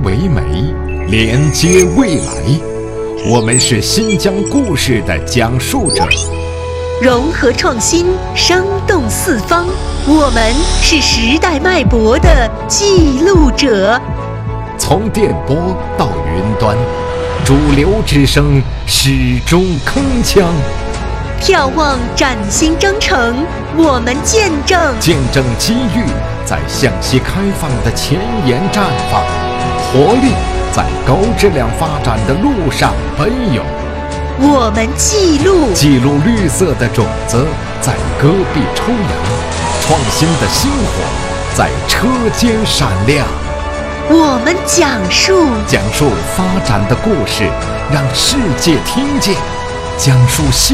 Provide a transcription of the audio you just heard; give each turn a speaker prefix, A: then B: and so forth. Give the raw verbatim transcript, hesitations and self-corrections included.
A: 为媒，连接未来。我们是新疆故事的讲述者，
B: 融合创新，生动四方。我们是时代脉搏的记录者。
A: 从电波到云端，主流之声始终铿锵。
B: 眺望崭新征程，我们见证
A: 见证机遇在向西开放的前沿绽放，活力在高质量发展的路上奔涌。
B: 我们记录
A: 记录绿色的种子在戈壁抽芽，创新的星火在车间闪亮。
B: 我们讲述
A: 讲述发展的故事，让世界听见；讲述幸